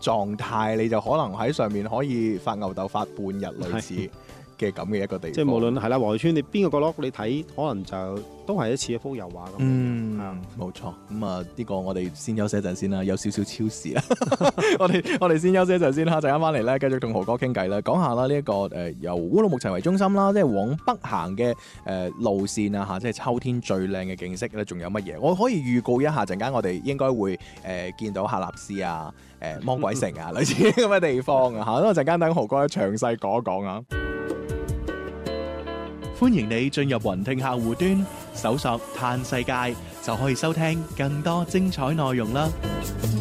狀態，你就可能喺上面可以發吽豆發半日類似嘅咁嘅一個地方。 即係無論係啦，黃大仙你邊個角落你睇，可能就都係似一幅油畫咁。 冇錯。咁啊，呢個我哋先休息一陣先啦，有少少超時啦。我哋先休息一陣先啦，陣間翻嚟咧，繼續同豪哥傾偈啦，講下啦呢一個由烏魯木齊為中心啦，即係往北行嘅路線啊嚇，即係秋天最靚嘅景色咧，仲有乜嘢？我可以預告一下，陣間我哋應該會見到喀納斯啊、魔鬼城啊類似咁嘅地方啊嚇，咁啊陣間等豪哥詳細講一講啊。歡迎你進入雲聽客戶端，搜索嘆世界就可以收聽更多精彩內容啦。